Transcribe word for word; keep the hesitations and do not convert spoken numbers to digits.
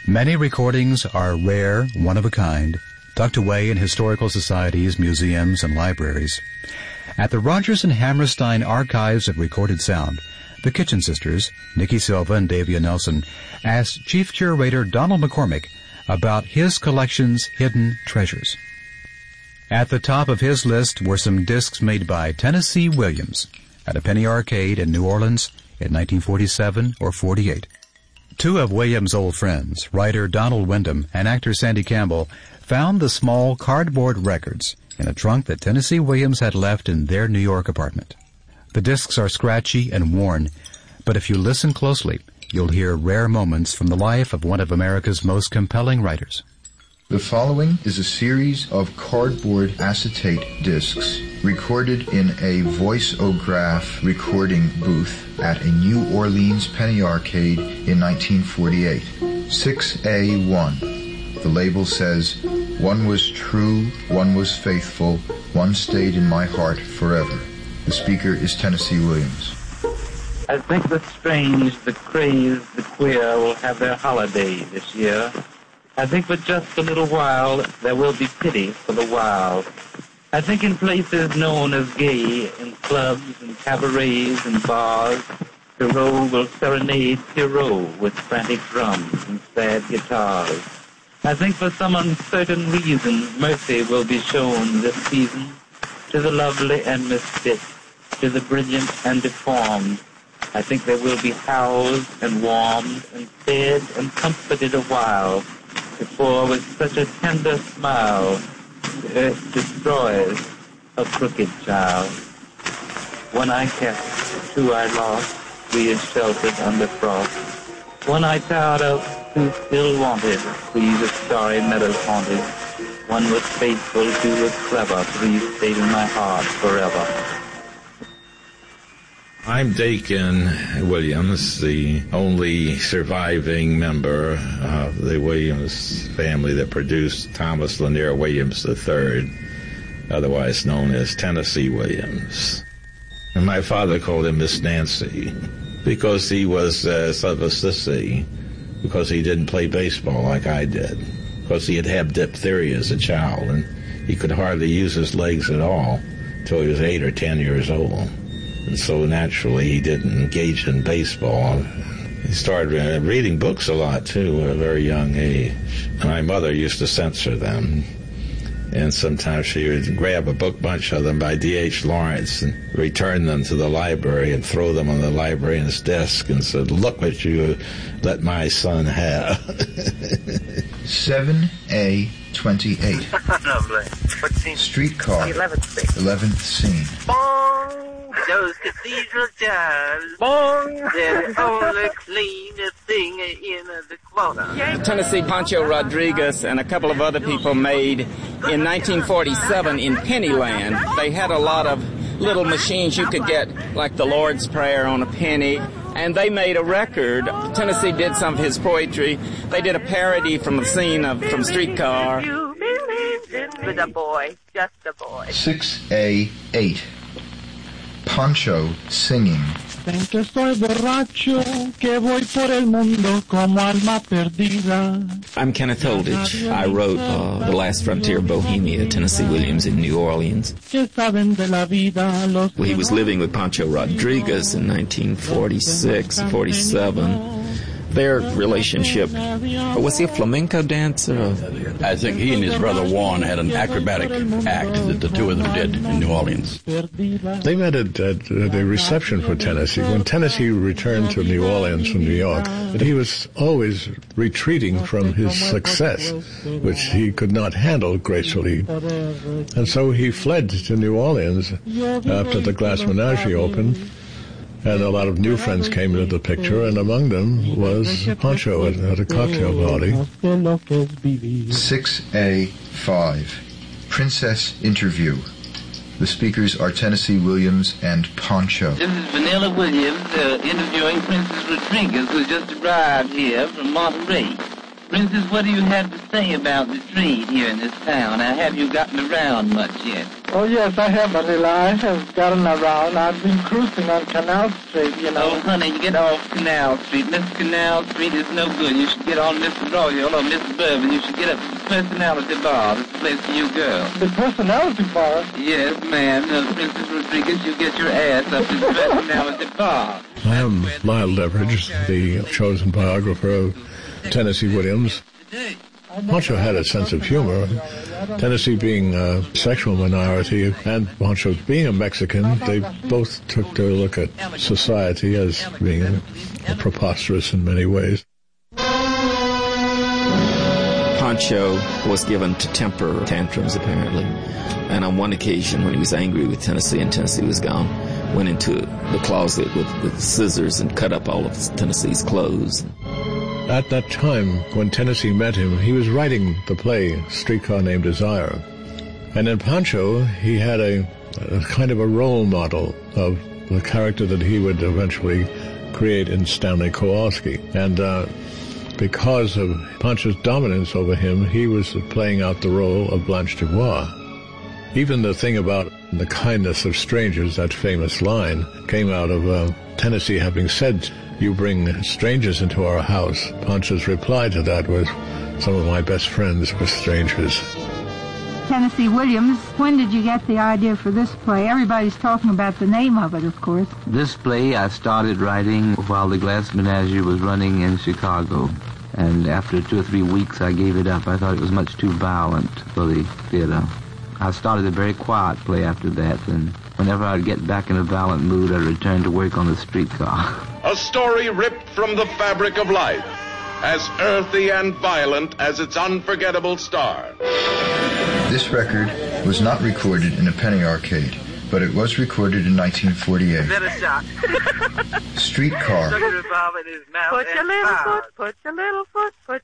Many recordings are rare, one of a kind, tucked away in historical societies, museums, and libraries. At the Rodgers and Hammerstein Archives of Recorded Sound, the Kitchen Sisters, Nikki Silva and Davia Nelson, asked Chief Curator Donald McCormick about his collection's hidden treasures. At the top of his list were some discs made by Tennessee Williams at a penny arcade in New Orleans in nineteen forty-seven or forty-eight. Two of Williams' old friends, writer Donald Wyndham and actor Sandy Campbell, found the small cardboard records in a trunk that Tennessee Williams had left in their New York apartment. The discs are scratchy and worn, but if you listen closely, you'll hear rare moments from the life of one of America's most compelling writers. The following is a series of cardboard acetate discs recorded in a voice-o-graph recording booth at a New Orleans penny arcade in nineteen forty-eight. six A one. The label says, "One was true, one was faithful, one stayed in my heart forever." The speaker is Tennessee Williams. I think the strange, the crazed, the queer will have their holiday this year. I think for just a little while there will be pity for the wild. I think in places known as gay, in clubs and cabarets and bars, Pierrot will serenade Pierrot with frantic drums and sad guitars. I think for some uncertain reason mercy will be shown this season to the lovely and misfit, to the brilliant and deformed. I think they will be housed and warmed and fed and comforted a while, before with such a tender smile the earth destroys a crooked child. One I kept, two I lost, three is sheltered under frost. One I tired of, two still wanted, three the starry meadows haunted. One was faithful, two was clever, three stayed in my heart forever. I'm Dakin Williams, the only surviving member of the Williams family that produced Thomas Lanier Williams the third, otherwise known as Tennessee Williams. And my father called him Miss Nancy because he was uh, sort of a sissy, because he didn't play baseball like I did, because he had had diphtheria as a child, and he could hardly use his legs at all until he was eight or ten years old. And so naturally he didn't engage in baseball. He started uh, reading books a lot, too, at a very young age. And my mother used to censor them. And sometimes she would grab a book bunch of them by D H Lawrence and return them to the library and throw them on the librarian's desk and said, "Look what you let my son have." seven A twenty-eight. Lovely. What scene? Streetcar. eleventh scene. eleventh scene. Bong! Those cathedral chimes. Bong! They're the only cleanest thing in the quarter. Tennessee Pancho Rodriguez and a couple of other people made in nineteen forty-seven in Pennyland. They had a lot of little machines you could get, like the Lord's Prayer on a penny, and they made a record. Tennessee did some of his poetry. They did a parody from the scene of from Streetcar. You believed with a boy, just a boy. six A eight. Pancho singing. Ven que estoy borracho, que voy por el mundo como alma perdida. I'm Kenneth Holditch. I wrote uh, The Last Frontier of Bohemia, Tennessee Williams in New Orleans. Que saben de la vida los Well, he was living with Pancho Rodriguez in nineteen forty-six, forty-seven. Their relationship, was he a flamenco dancer? I think he and his brother Juan had an acrobatic act that the two of them did in New Orleans. They met at, at the reception for Tennessee. When Tennessee returned to New Orleans from New York, he was always retreating from his success, which he could not handle gracefully. And so he fled to New Orleans after the Glass Menagerie opened. And a lot of new friends came into the picture, and among them was Pancho at, at a cocktail party. six A five. Princess Interview. The speakers are Tennessee Williams and Pancho. This is Vanilla Williams uh, interviewing Princess Rodriguez, who just arrived here from Monterey. Princess, what do you have to say about the trade here in this town? Now, have you gotten around much yet? Oh, yes, I have, Manila. I have gotten around. I've been cruising on Canal Street, you know. Oh, honey, you get off Canal Street. Miss Canal Street is no good. You should get on Mister Royal or Miss Bourbon. You should get up to the Personality Bar. This is the place for you girls. The Personality Bar? Yes, ma'am. No, Princess Rodriguez, you get your ass up to the Personality Bar. I am Lyle Leverage, the chosen biographer of Tennessee Williams. Pancho had a sense of humor. Tennessee being a sexual minority and Pancho being a Mexican, they both took their look at society as being preposterous in many ways. Pancho was given to temper tantrums, apparently. And on one occasion, when he was angry with Tennessee and Tennessee was gone, went into the closet with, with scissors and cut up all of Tennessee's clothes. At that time, when Tennessee met him, he was writing the play Streetcar Named Desire. And in Pancho, he had a, a kind of a role model of the character that he would eventually create in Stanley Kowalski. And uh, because of Pancho's dominance over him, he was playing out the role of Blanche Dubois. Even the thing about the kindness of strangers, that famous line, came out of uh, Tennessee having said, "You bring strangers into our house." Pancho's reply to that was, "Some of my best friends were strangers." Tennessee Williams, when did you get the idea for this play? Everybody's talking about the name of it, of course. This play I started writing while the Glass Menagerie was running in Chicago. And after two or three weeks, I gave it up. I thought it was much too violent for the theater. I started a very quiet play after that, and whenever I'd get back in a violent mood, I'd return to work on the streetcar. A story ripped from the fabric of life, as earthy and violent as its unforgettable star. This record was not recorded in a penny arcade, but it was recorded in nineteen forty-eight. Is that a shot? Streetcar. Stuck a revolver in his mouth Put and your little fired. foot, put your little foot, put